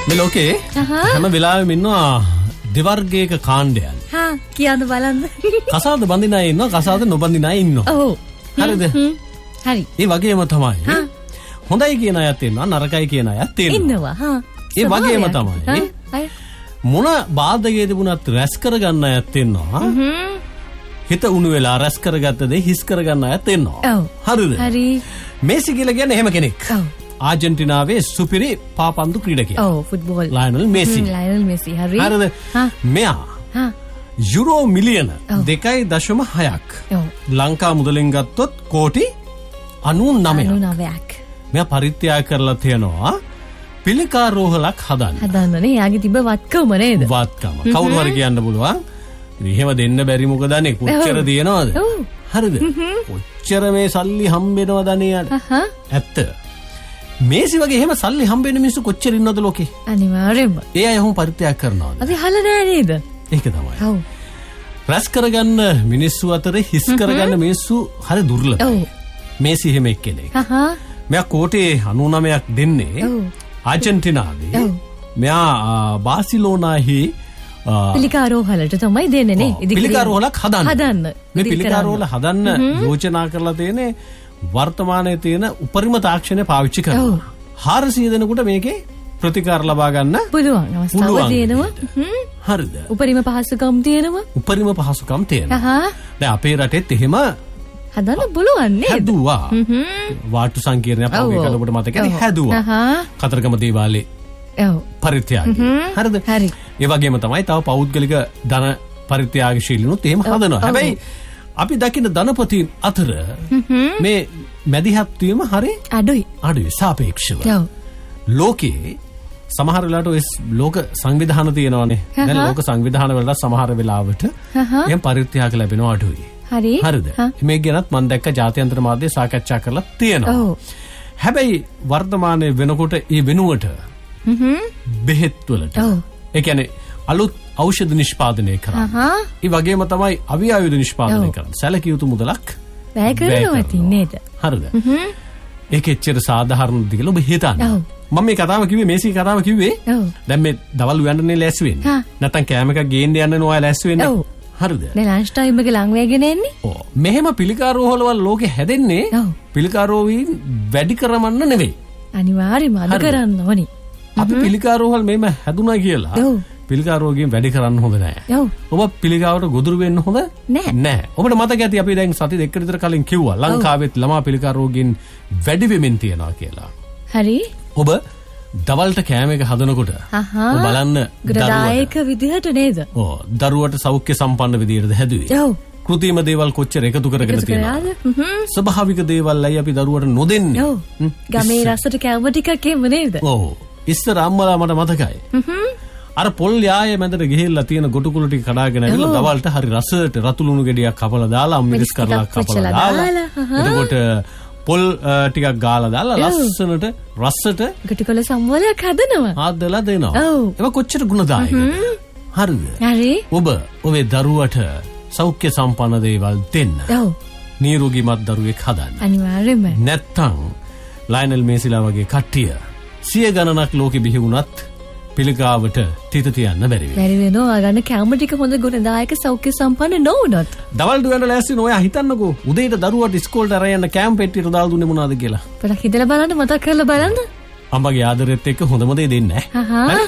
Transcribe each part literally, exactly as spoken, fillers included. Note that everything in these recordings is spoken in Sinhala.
මේ ලෝකේ හැම වෙලාවෙම ඉන්නවා දෙවර්ගයක කාණ්ඩයන්. හා කියන්න බලන්න. කසාද බඳින අය ඉන්නවා, කසාද නොබඳින අය ඉන්නවා. ඔව්. හරිද? හරි. ඒ වගේම තමයි. හොඳයි කියන අයත් ඉන්නවා, නරකයි කියන අයත් ඉන්නවා. හා. ඒ වගේම තමයි. මොන බාධකයේ තිබුණත් රැස් කරගන්න අයත් ඉන්නවා. හිත උණු වෙලා රැස් කරගත්ත දේ හිස් කරගන්න අයත් ඉන්නවා. හරිද? හරි. මේසි කියලා කියන්නේ එහෙම කෙනෙක්. ඔව්. ආජන්ටිනාවේ සුපිරි පාපන්දු ක්‍රීඩකයා. ඔව් ෆුට්බෝල්. ලයනල් මේසි. ලයනල් මේසි හරි. හරිද? මෙයා. හා. යුරෝ මිලියන දෙකයි දශම හයක්. ඔව්. ලංකා මුදලින් ගත්තොත් කෝටි අනූනවයක්. මෙයා පරිත්‍යාග කරලා තියනවා පිළිකා රෝහලක් හදන්න. හදන්නනේ. යාගේ තිබ්බ වත්කම නේද? වත්කම. කවුරු හරි කියන්න පුළුවන්. එහෙම දෙන්න බැරි මොකද අනේ කොච්චර දිනනවද? හරිද? කොච්චර මේ සල්ලි හම්බෙනවද අනේ යට? ඇත්ත. මේසි වගේ එහෙම සල්ලි හම්බෙන්න මිනිස්සු කොච්චර ඉන්නවද ලෝකේ? අනිවාර්යයෙන්ම. ඒ අය ඔහොම පරිත්‍යාග කරනවද? අපි අහලා නෑ නේද? ඒක තමයි. ඔව්. රැස් කරගන්න මිනිස්සු අතර හිස් කරගන්න මිනිස්සු හරි දුර්ලභයි. ඔව්. මේසි එහෙම එක්කෙනෙක්. හහ. මෙයා කෝටි අනූනවයක් දෙන්නේ. ඔව්. ආජන්ටිනාවේ. ඔව්. මෙයා බාසිලෝනාහි පිළිකා රෝහලට තමයි දෙන්නේ නේ. පිළිකා රෝහලක් හදන්න. හදන්න. මේ පිළිකා රෝහල හදන්න යෝජනා කරලා තියෙන්නේ වර්තමානයේ තියෙන උපරිම තාක්ෂණය පාවිච්චි කරනවා. හාරසිය දෙනෙකුට මේකේ ප්‍රතිකාර ලබා ගන්න පුළුවන් අවස්ථාවක් තියෙනවා. හරිද? උපරිම පහසුකම් තියෙනවා. උපරිම පහසුකම් තියෙනවා. දැන් අපේ රටෙත් එහෙම හදන්න පුළුවන් නේද? හැදුවා. වාට්ටු සංකීර්ණයක් වගේ කලකට මතකයි හැදුවා. කතරගම දේවාලේ ඔව් පරිත්‍යාගය. හරිද? හරි. ඒ වගේම තමයි තව පෞද්ගලික ධන පරිත්‍යාගශීලීනුත් එහෙම හදනවා. හැබැයි අපි දකින්න ධනපති අතර මේ මැදිහත් වීම හරි අඩුයි. අඩුයි සාපේක්ෂව. ඔව්. ලෝකේ සමහර වෙලාවට ඔය ලෝක සංවිධාන තියෙනවානේ. දැන් ලෝක සංවිධාන වලට සමහර වෙලාවට එහෙම පරිත්‍යාග ලැබෙනවා අඩුයි. හරි. හරිද? මේ ගැනත් මම දැක්ක ජාත්‍යන්තර මාධ්‍ය සාකච්ඡා කරලා තියෙනවා. ඔව්. හැබැයි වර්තමානයේ වෙනකොට ඒ වෙනුවට බෙහෙත් වලට ඒ කියන්නේ අලුත් ඖෂධ නිෂ්පාදනය කරනවා. ඒ වගේම තමයි අවි ආයුධ නිෂ්පාදනය කරනවා. සැලකිය යුතු මුදලක් වැය කරනවා නේද? හරිද? ඒක එච්චර සාධාරණ දෙයක් ඔබ හිතන්නේ. මම මේ කතාව කිව්වේ මේසි කතාව කිව්වේ. දැන් මේ දවල් උයන්නනේ ලෑස්ති වෙන්නේ. නැත්තම් කෑම එකක් ගේන්න යන්න නෝයා ලෑස්ති වෙන්නේ. හරිද? දැන් ලන්ච් ටයිම් එක ලඟ වෙගෙන එන්නේ. ඔව්. මෙහෙම පිළිකා රෝහලවල ලෝකෙ හැදෙන්නේ පිළිකා රෝගීන් වැඩි කරවන්න නෙවෙයි. අනිවාර්යයෙන්ම අද කරන්න ඕනේ. අපි පිළිකා රෝහල් මෙහෙම හැදුනා කියලා පිළිකා රෝගීන් වැඩි කරන්න හොඳ නැහැ. ඔබ පිළිකාවට ගොදුරු වෙන්න හොඳ නැහැ. ඔබට මතක ඇති අපි දැන් සති දෙකකට විතර කලින් කිව්වා ලංකාවෙත් ළමා පිළිකා රෝගීන් වැඩි වෙමින් තියනවා කියලා. හරි. ඔබ දවල්ට කෑම එක හදනකොට ඔබ බලන්න ග්‍රදායක විදිහට නේද? ඔව්. දරුවට සෞඛ්‍ය සම්පන්න විදිහටද හැදුවේ. ඔව්. කෘත්‍රිම දේවල් කොච්චර එකතු කරගෙන තියෙනවද? ස්වභාවික දේවල් අයි අපි දරුවට නොදෙන්නේ. ඔව්. ගමේ රසට කෑම ටිකක් එන්න නේද? ඔව්. ඉස්සර අම්මලා මට මතකයි. අර පොල් යායේ මැදට ගිහිල්ලා තියෙන ගොටුකුළු ටික කඩාගෙන ඇවිල්ලා දවල්ට හරි රසට රතු ලුණු ගෙඩියක් කපලා දාලා අම්මිරිස් කරලා කපලා දාලා එතකොට පොල් ටිකක් ගාලා දාලා ලස්සනට රසට ගොටුකුළු සම්වලයක් හදනවා. හදලා දෙනවා. ඒක කොච්චර ගුණදායකද? හරිද? හරි. ඔබ ඔබේ දරුවට සෞඛ්‍ය සම්පන්න දේවල් දෙන්න. ඔව්. නිරෝගීමත් දරුවෙක් හදන්න. අනිවාර්යයෙන්ම. නැත්තම් ලයනල් මේසිලා වගේ කට්ටිය සිය ගණනක් ලෝකෙ බිහි වුණත් පිළිකාවට තිත තියන්න බැරි වෙනවා. බැරි වෙනවා. ගන්න කැම ටික හොඳ ගුණදායක සෞඛ්‍ය සම්පන්න නොවුනොත්. දවල් දුවන්න ලෑස්ති නෝ. ඔයා හිතන්නකෝ උදේට දරුවට ඉස්කෝලේට අරන් යන්න කැම් පෙට්ටියට දාලා දුන්නේ මොනවද කියලා. පොඩක් හිතලා බලන්න මතක් කරලා බලන්න. අම්මගේ ආදරෙත් එක්ක හොඳම දේ දෙන්නේ නැහැ.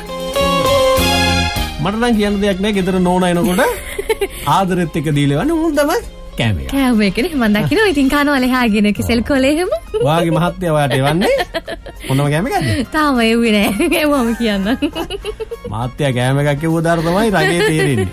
මට නම් කියන්න දෙයක් නැහැ. ගෙදර නෝනා එනකොට ආදරෙත් එක්ක දීලා වань හොඳම කෑම එක. කෑම එකනේ මම දකිනවා. ඉතින් කනවල එහාගෙන කෙසෙල් කොලේ එහෙම. වාගේ මහත්තයා ඔයාට එවන්නේ මොනම කෑම එකක්ද? තාම එව්වේ නැහැ. ඒවම කියන්න. මහත්තයා කෑම එකක් එවුවා දාර තමයි රගේ තේරෙන්නේ.